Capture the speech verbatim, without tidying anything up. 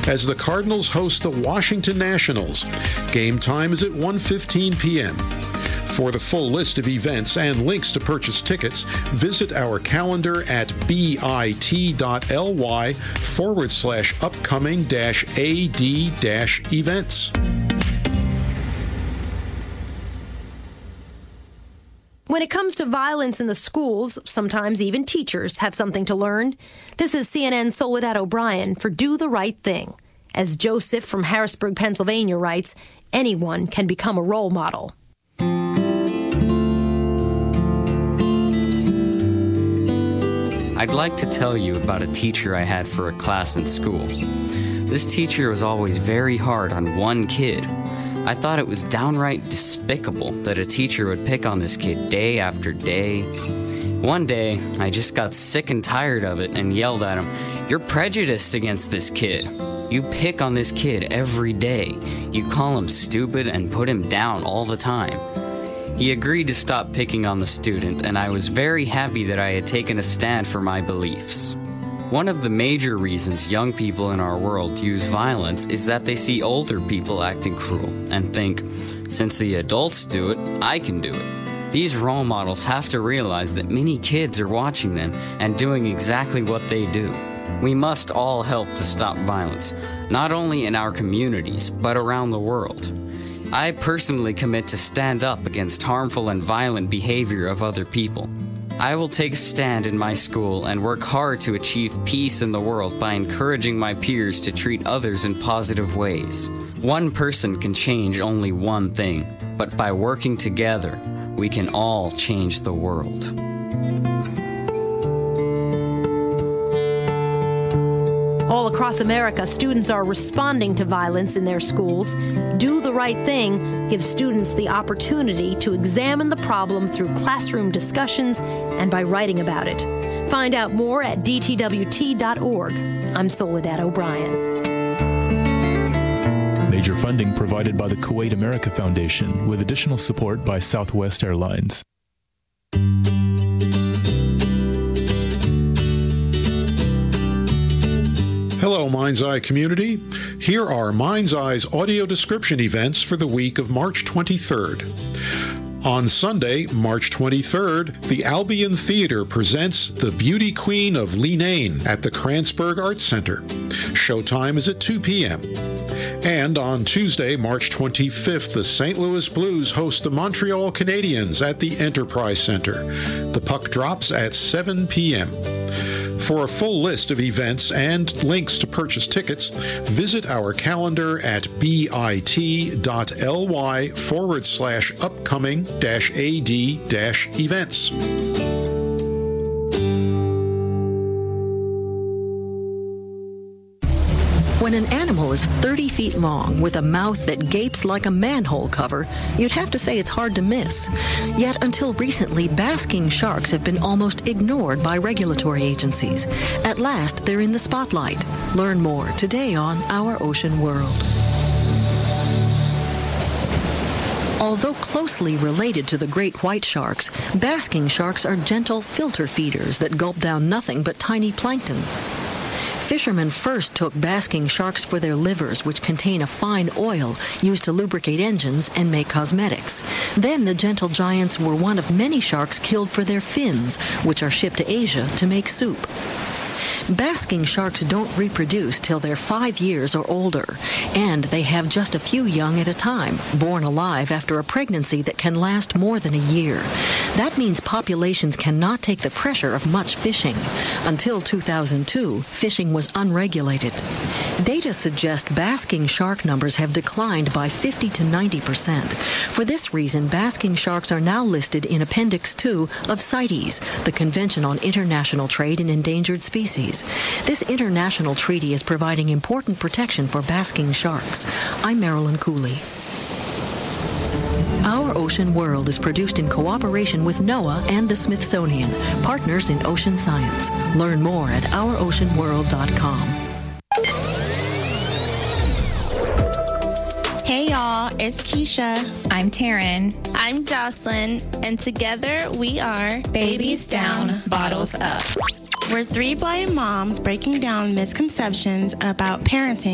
as the Cardinals host the Washington Nationals. Game time is at one fifteen p.m. For the full list of events and links to purchase tickets, visit our calendar at bit.ly forward slash upcoming dash AD dash events. When it comes to violence in the schools, sometimes even teachers have something to learn. This is C N N's Soledad O'Brien for Do the Right Thing. As Joseph from Harrisburg, Pennsylvania writes, anyone can become a role model. I'd like to tell you about a teacher I had for a class in school. This teacher was always very hard on one kid. I thought it was downright despicable that a teacher would pick on this kid day after day. One day, I just got sick and tired of it and yelled at him, "You're prejudiced against this kid. You pick on this kid every day. You call him stupid and put him down all the time." He agreed to stop picking on the student, and I was very happy that I had taken a stand for my beliefs. One of the major reasons young people in our world use violence is that they see older people acting cruel and think, since the adults do it, I can do it. These role models have to realize that many kids are watching them and doing exactly what they do. We must all help to stop violence, not only in our communities, but around the world. I personally commit to stand up against harmful and violent behavior of other people. I will take a stand in my school and work hard to achieve peace in the world by encouraging my peers to treat others in positive ways. One person can change only one thing, but by working together, we can all change the world. All across America, students are responding to violence in their schools. Do the Right Thing gives students the opportunity to examine the problem through classroom discussions and by writing about it. Find out more at d t w t dot org. I'm Soledad O'Brien. Major funding provided by the Kuwait America Foundation with additional support by Southwest Airlines. Hello, Mind's Eye community. Here are Mind's Eye's audio description events for the week of March twenty-third. On Sunday, March twenty-third, the Albion Theater presents The Beauty Queen of Leenane at the Kranzberg Arts Center. Showtime is at two p.m. And on Tuesday, March twenty-fifth, the Saint Louis Blues host the Montreal Canadiens at the Enterprise Center. The puck drops at seven p.m. For a full list of events and links to purchase tickets, visit our calendar at bit.ly forward slash upcoming dash AD dash events. When an animal is thirty feet long with a mouth that gapes like a manhole cover, you'd have to say it's hard to miss. Yet until recently, basking sharks have been almost ignored by regulatory agencies. At last, they're in the spotlight. Learn more today on Our Ocean World. Although closely related to the great white sharks, basking sharks are gentle filter feeders that gulp down nothing but tiny plankton. Fishermen first took basking sharks for their livers, which contain a fine oil used to lubricate engines and make cosmetics. Then the gentle giants were one of many sharks killed for their fins, which are shipped to Asia to make soup. Basking sharks don't reproduce till they're five years or older, and they have just a few young at a time, born alive after a pregnancy that can last more than a year. That means populations cannot take the pressure of much fishing. Until two thousand two, fishing was unregulated. Data suggest basking shark numbers have declined by fifty to ninety percent. For this reason, basking sharks are now listed in Appendix two of CITES, the Convention on International Trade in Endangered Species. This international treaty is providing important protection for basking sharks. I'm Marilyn Cooley. Our Ocean World is produced in cooperation with NOAA and the Smithsonian, partners in ocean science. Learn more at our ocean world dot com. Hey y'all, it's Keisha. I'm Taryn. I'm Jocelyn, and together we are Babies Down, Bottles Up. We're three blind moms breaking down misconceptions about parenting